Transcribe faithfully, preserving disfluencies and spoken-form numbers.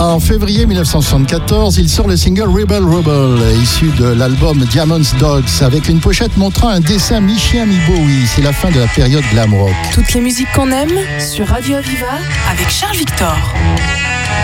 En février dix-neuf cent soixante-quatorze, il sort le single Rebel Rebel, issu de l'album Diamonds Dogs, avec une pochette montrant un dessin mi-chien mi-Bowie. C'est la fin de la période glam rock. Toutes les musiques qu'on aime sur Radio Aviva avec Charles Victor.